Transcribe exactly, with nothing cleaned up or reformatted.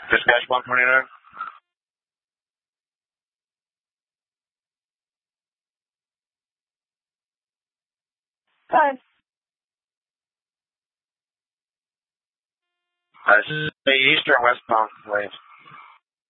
Dispatch one twenty-nine. Five. Uh, this is the east or westbound, please.